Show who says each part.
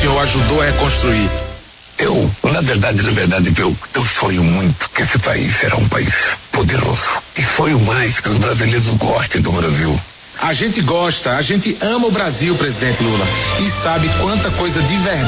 Speaker 1: senhor ajudou a reconstruir?
Speaker 2: Na verdade, eu sonho muito que esse país será um país poderoso. E sonho mais que os brasileiros gostem do Brasil.
Speaker 1: A gente gosta, a gente ama o Brasil, presidente Lula, e sabe quanta coisa de verdade